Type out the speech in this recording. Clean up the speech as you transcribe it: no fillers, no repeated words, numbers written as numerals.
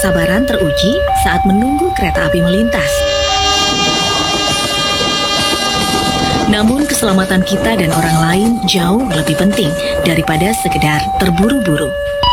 kesabaran teruji saat menunggu kereta api melintas. Namun keselamatan kita dan orang lain jauh lebih penting daripada sekedar terburu-buru.